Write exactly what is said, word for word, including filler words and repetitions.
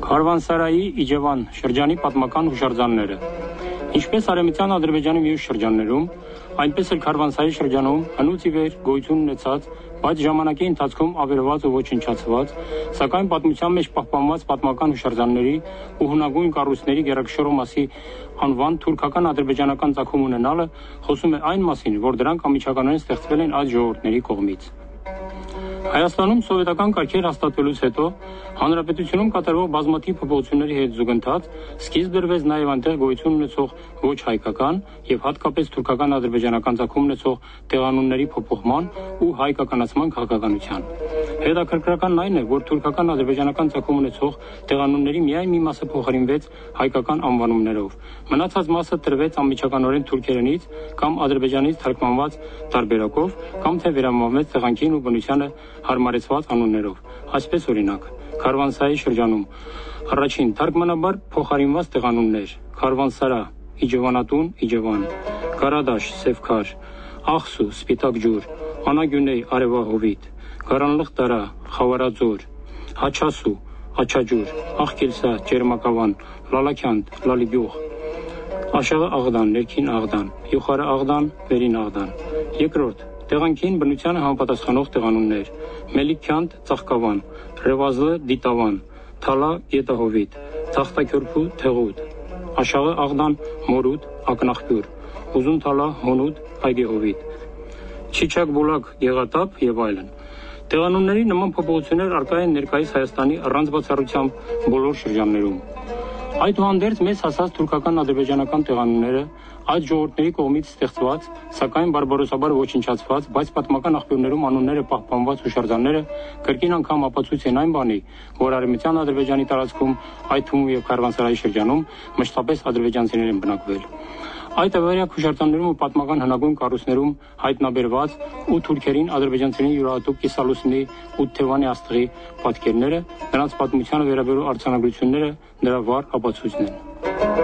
Քարվանսարայի Իջևան շրջանի պատմական հուշարձանները։ Ինչպես Արևմտյան Ադրբեջանի մյուս շրջաններում, այնպես էլ Քարվանսարի շրջանում հնուց ի վեր գոյություն ունեցած, բայց ժամանակի ընթացքում ավերված ու ոչնչացված, սակայն պատմության մեջ պահպանված պատմական հուշարձանների ու հնագույն կառույցների գերակշռող մասի անվան թուրքական ադրբեջանական ծագում ունենալը խոսում է այն մասին, որ դրանք անմիջականորեն ստեղծվել են այդ ժողովուրդների կողմից։ Հայաստանում սովետական կարգեր հաստատվելուց հետո հանրապետությունում կատարվող բազմաթիվ փոփոխությունների հետ զուգընթաց սկիզբ դրվեց նաև այնտեղ գոյություն ունեցող ոչ հայկական եւ հատկապես թուրքական ադրբեջանական ծագում ունեցող տեղանունների փոփոխման ու հայկականացման քաղաքականության։ Հետաքրքրականն այն է, որ թուրքական ադրբեջանական ծագում ունեցող տեղանունների միայն մի մասը փոխարինվեց հայկական անվանումներով, մնացած մասը տրվեց անմիջականորեն թուրքերենից կամ ադրբեջանից թարգմանված տարբերակով կամ թե վերանվանվեց տեղանքին ու բնությանը հարմարեցված անուններով։ Այսպես օրինակ, Քարվանսարայի շրջանում առաջին թարգմանաբար փոխարինված տեղանուններ՝ Քարվանսարա, Իջևանատուն, Իջևան, Գարադաշ, Սևքար, Աղսու, Սպիտակ ջուր, Անագյունեյ, Արևահովիտ, Գարանլղ-Տարա, Խավարաձոր, Հաչասու, Աչաջուր, Աղկիլսա, Ճերմակավան, Լալաքյանդ, Լալիբյուղ, Աշաղը Աղդան, Ներքին Աղդան, Յուխարը Աղդան, Վերին Աղդան։ Երկրորդ տեղանքին բնությանը համապատասխանող տեղանուններ՝ Մելիքյանդ, Ծաղկավան, Ռևազլը, Դիտավան, Թալա, Գետահովիտ, Թախտաքյորփու, Թեղուտ, Աշաղը Աղդան, Մորուտ, Ակնախպյուր, Ուզունթալա, Հոնուտ, Այգեհովիտ, Չիչակ Բուլակ, Գեղատապ եւ այլն։ Տեղանունների նման փոփոխություններ առկա են ներկայիս Հայաստանի առանց բացառությամբ բոլոր շրջաններում։ Այդուհանդերձ մեծ հասած թուրքական ադրբեջանական տեղանունները այդ ժողովուրդների կողմից ստեղծված, սակայն բարբարոսաբար ոչնչացված, բայց պատմական աղբյուրներում անունները պահպանված հուշարձանները կրկին անգամ ապացույց են այն բանի, որ Արևմտյան Ադրբեջանի տարածքում, այդ թվում եւ Քարվանսարայի շրջանում մշտապես ադրբեջանցիներ են բնակվել։ Այդ ավերյակ հուշարձաններում ու պատմական հնագույն կառույցներում հայտնաբերված ու թուրքերին ադրբեջանցիներին յուրահատուկ կիսալուսնի ու Թևանի աստղի պատկերները, նրանց պատմությանը վերաբերող արձանագրությունները նրա վառ ապացույցն են։